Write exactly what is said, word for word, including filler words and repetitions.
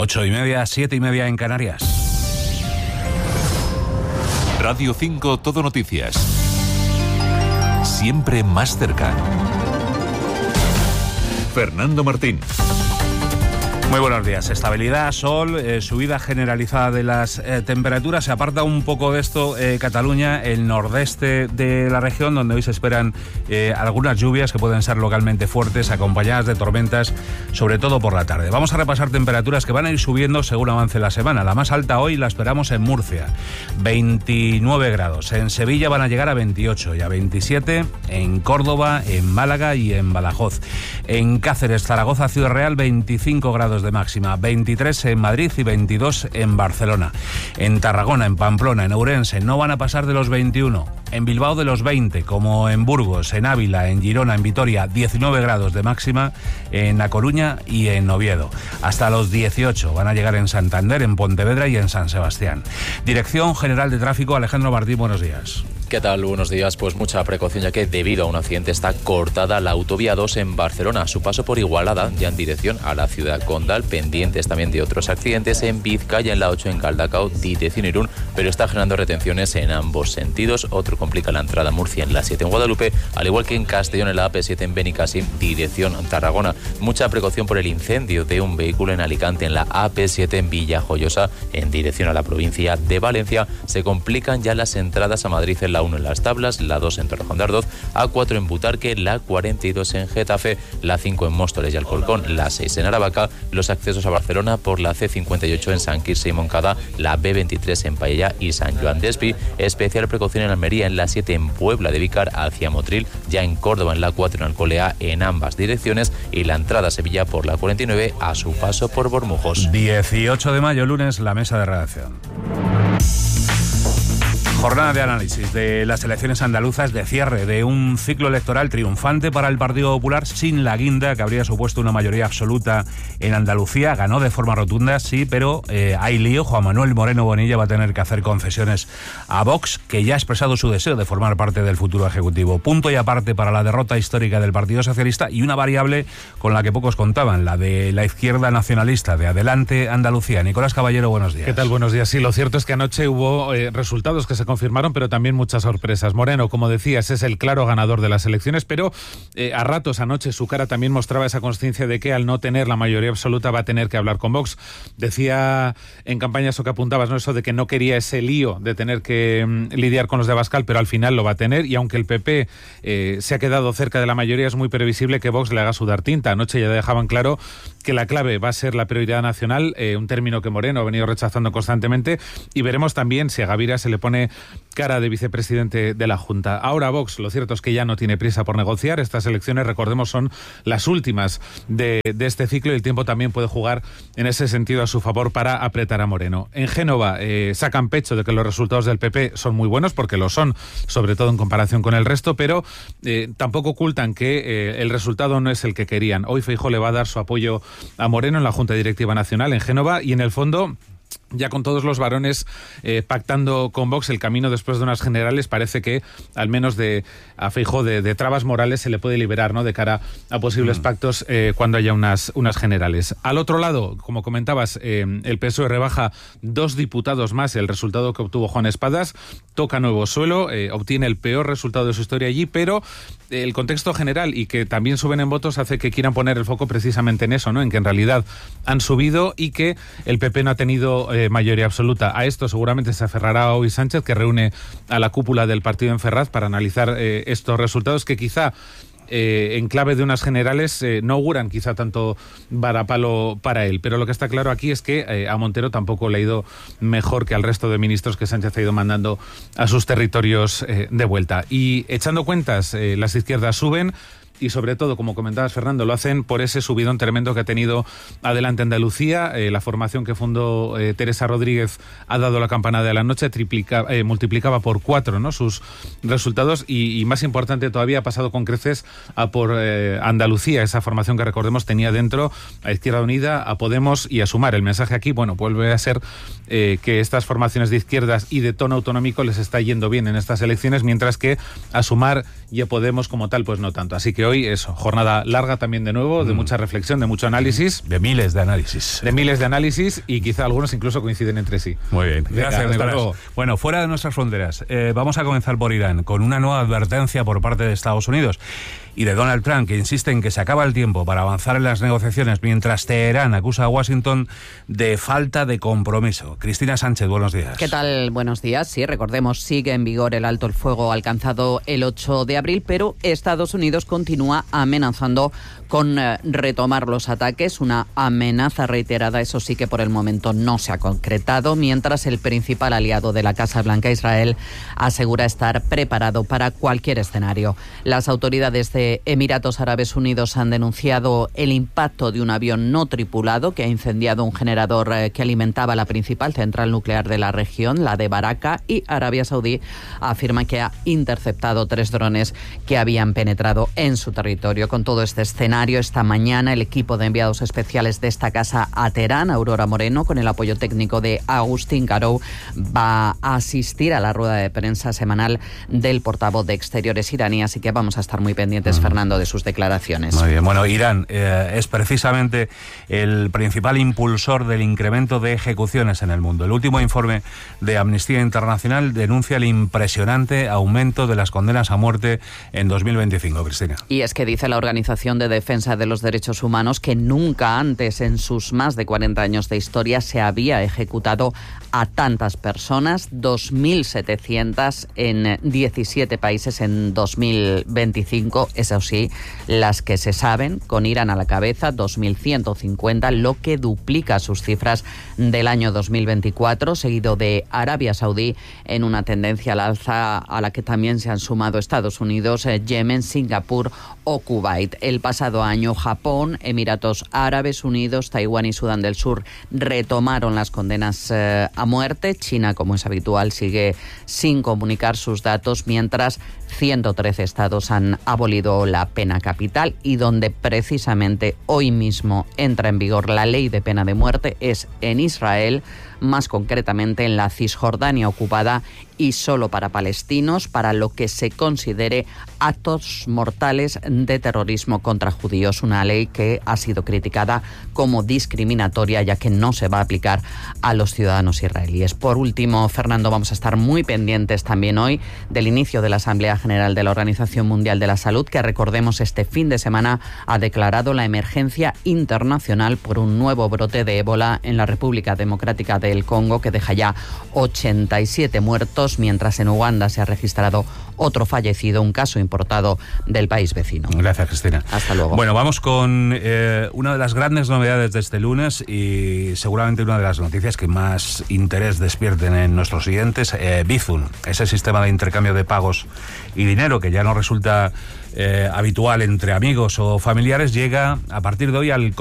Ocho y media, siete y media en Canarias. Radio cinco Todo Noticias. Siempre más cerca. Fernando Martín. Muy buenos días. Estabilidad, sol, eh, subida generalizada de las eh, temperaturas. Se aparta un poco de esto eh, Cataluña, el nordeste de la región, donde hoy se esperan eh, algunas lluvias que pueden ser localmente fuertes, acompañadas de tormentas, sobre todo por la tarde. Vamos a repasar temperaturas que van a ir subiendo según avance la semana. La más alta hoy la esperamos en Murcia, veintinueve grados. En Sevilla van a llegar a veintiocho y a veintisiete en Córdoba, en Málaga y en Badajoz. En Cáceres, Zaragoza, Ciudad Real, veinticinco grados de máxima, veintitrés en Madrid y veintidós en Barcelona. En Tarragona, en Pamplona, en Ourense no van a pasar de los veintiuno. En Bilbao de los veinte, como en Burgos, en Ávila, en Girona, en Vitoria, diecinueve grados de máxima, en A Coruña y en Oviedo. Hasta los dieciocho van a llegar en Santander, en Pontevedra y en San Sebastián. Dirección General de Tráfico, Alejandro Martín, buenos días. ¿Qué tal? Buenos días. Pues mucha precaución, ya que debido a un accidente está cortada la autovía dos en Barcelona. Su paso por Igualada, ya en dirección a la ciudad condal, pendientes también de otros accidentes en Vizcaya, en la ocho en Galdacao, dirección Irún, pero está generando retenciones en ambos sentidos. Otro complica la entrada a Murcia en la siete en Guadalupe, al igual que en Castellón en la A P siete en Benicàssim, dirección Tarragona. Mucha precaución por el incendio de un vehículo en Alicante en la A P siete en Villajoyosa, en dirección a la provincia de Valencia. Se complican ya las entradas a Madrid en la uno en Las Tablas, la dos en Torrejón de Ardoz, A cuatro en Butarque, la cuarenta y dos en Getafe, la cinco en Móstoles y Alcorcón, la seis en Aravaca, los accesos a Barcelona por la C cincuenta y ocho en San Quirze y Moncada, la B veintitrés en Paella y San Joan d'Espí. Especial precaución en Almería, en la siete en Puebla de Vícar hacia Motril, ya en Córdoba en la cuatro en Alcolea en ambas direcciones, y la entrada a Sevilla por la cuarenta y nueve a su paso por Bormujos. dieciocho de mayo, lunes, la mesa de redacción. Jornada de análisis de las elecciones andaluzas, de cierre de un ciclo electoral triunfante para el Partido Popular, sin la guinda que habría supuesto una mayoría absoluta en Andalucía. Ganó de forma rotunda, sí, pero eh, hay lío. Juan Manuel Moreno Bonilla va a tener que hacer concesiones a Vox, que ya ha expresado su deseo de formar parte del futuro Ejecutivo. Punto y aparte para la derrota histórica del Partido Socialista, y una variable con la que pocos contaban, la de la izquierda nacionalista de Adelante Andalucía. Nicolás Caballero, buenos días. ¿Qué tal? Buenos días. Sí, lo cierto es que anoche hubo eh, resultados que se confirmaron, pero también muchas sorpresas. Moreno, como decías, es el claro ganador de las elecciones, pero eh, a ratos anoche su cara también mostraba esa consciencia de que al no tener la mayoría absoluta va a tener que hablar con Vox. Decía en campaña eso que apuntabas, ¿no? Eso de que no quería ese lío de tener que mm, lidiar con los de Abascal, pero al final lo va a tener, y aunque el P P eh, se ha quedado cerca de la mayoría, es muy previsible que Vox le haga sudar tinta. Anoche ya dejaban claro que la clave va a ser la prioridad nacional, eh, un término que Moreno ha venido rechazando constantemente, y veremos también si a Gavira se le pone cara de vicepresidente de la Junta. Ahora Vox, lo cierto es que ya no tiene prisa por negociar. Estas elecciones, recordemos, son las últimas de, de este ciclo, y el tiempo también puede jugar en ese sentido a su favor para apretar a Moreno. En Génova eh, sacan pecho de que los resultados del P P son muy buenos, porque lo son, sobre todo en comparación con el resto, pero eh, tampoco ocultan que eh, el resultado no es el que querían. Hoy Feijóo le va a dar su apoyo a Moreno en la Junta Directiva Nacional en Génova, y en el fondo, ya con todos los varones eh, pactando con Vox el camino después de unas generales, parece que al menos de a Feijóo de, de trabas morales se le puede liberar, ¿no?, de cara a posibles mm. pactos eh, cuando haya unas, unas generales. Al otro lado, como comentabas, eh, el P S O E rebaja dos diputados más el resultado que obtuvo Juan Espadas, toca nuevo suelo, eh, obtiene el peor resultado de su historia allí, pero el contexto general y que también suben en votos hace que quieran poner el foco precisamente en eso, ¿no?, en que en realidad han subido y que el P P no ha tenido eh, mayoría absoluta. A esto seguramente se aferrará hoy Sánchez, que reúne a la cúpula del partido en Ferraz para analizar eh, estos resultados que quizá Eh, en clave de unas generales eh, no auguran quizá tanto varapalo para él, pero lo que está claro aquí es que eh, a Montero tampoco le ha ido mejor que al resto de ministros que Sánchez ha ido mandando a sus territorios eh, de vuelta. Y echando cuentas, eh, las izquierdas suben, y sobre todo, como comentabas, Fernando, lo hacen por ese subidón tremendo que ha tenido Adelante Andalucía. Eh, la formación que fundó eh, Teresa Rodríguez ha dado la campanada de la noche, triplica, eh, multiplicaba por cuatro, ¿no?, sus resultados, y, y más importante todavía, ha pasado con creces a por eh, Andalucía, esa formación que, recordemos, tenía dentro a Izquierda Unida, a Podemos y a Sumar. El mensaje aquí, bueno, vuelve a ser eh, que estas formaciones de izquierdas y de tono autonómico les está yendo bien en estas elecciones, mientras que a Sumar y a Podemos como tal, pues no tanto. Así que hoy hoy eso, jornada larga también de nuevo, de mm. mucha reflexión, de mucho análisis. De miles de análisis. De miles de análisis y quizá algunos incluso coinciden entre sí. Muy bien, gracias Nicolás. Bueno, fuera de nuestras fronteras, eh, vamos a comenzar por Irán, con una nueva advertencia por parte de Estados Unidos y de Donald Trump, que insiste en que se acaba el tiempo para avanzar en las negociaciones, mientras Teherán acusa a Washington de falta de compromiso. Cristina Sánchez, buenos días. ¿Qué tal? Buenos días. Sí, recordemos, sigue en vigor el alto el fuego alcanzado el ocho de abril, pero Estados Unidos continúa amenazando con eh, retomar los ataques, una amenaza reiterada, eso sí que por el momento no se ha concretado, mientras el principal aliado de la Casa Blanca, Israel, asegura estar preparado para cualquier escenario. Las autoridades de Emiratos Árabes Unidos han denunciado el impacto de un avión no tripulado que ha incendiado un generador eh, que alimentaba la principal central nuclear de la región, la de Baraka, y Arabia Saudí afirma que ha interceptado tres drones que habían penetrado en su territorio. Con todo este escenario, esta mañana el equipo de enviados especiales de esta casa a Teherán, Aurora Moreno, con el apoyo técnico de Agustín Carou, va a asistir a la rueda de prensa semanal del portavoz de Exteriores iraní, así que vamos a estar muy pendientes, Fernando, de sus declaraciones. Muy bien. Bueno, Irán eh, es precisamente el principal impulsor del incremento de ejecuciones en el mundo. El último informe de Amnistía Internacional denuncia el impresionante aumento de las condenas a muerte en dos mil veinticinco, Cristina. Y es que dice la Organización de Defensa de los Derechos Humanos que nunca antes en sus más de cuarenta años de historia se había ejecutado a tantas personas, dos mil setecientas en diecisiete países en dos mil veinticinco. Eso sí, las que se saben, con Irán a la cabeza, dos mil ciento cincuenta, lo que duplica sus cifras del año dos mil veinticuatro, seguido de Arabia Saudí, en una tendencia al alza a la que también se han sumado Estados Unidos, Yemen, Singapur o Kuwait. El pasado año, Japón, Emiratos Árabes Unidos, Taiwán y Sudán del Sur retomaron las condenas eh, a muerte. China, como es habitual, sigue sin comunicar sus datos, mientras ciento trece estados han abolido la pena capital, y donde precisamente hoy mismo entra en vigor la ley de pena de muerte es en Israel, más concretamente en la Cisjordania ocupada, y solo para palestinos, para lo que se considere actos mortales de terrorismo contra judíos, una ley que ha sido criticada como discriminatoria, ya que no se va a aplicar a los ciudadanos israelíes. Por último, Fernando, vamos a estar muy pendientes también hoy del inicio de la Asamblea General de la Organización Mundial de la Salud, que, recordemos, este fin de semana ha declarado la emergencia internacional por un nuevo brote de ébola en la República Democrática del Congo, que deja ya ochenta y siete muertos, mientras en Uganda se ha registrado otro fallecido, un caso importado del país vecino. Gracias, Cristina. Hasta luego. Bueno, vamos con eh, una de las grandes novedades de este lunes y seguramente una de las noticias que más interés despierten en nuestros siguientes. eh, Bizum, ese sistema de intercambio de pagos y dinero que ya no resulta eh, habitual entre amigos o familiares, llega a partir de hoy al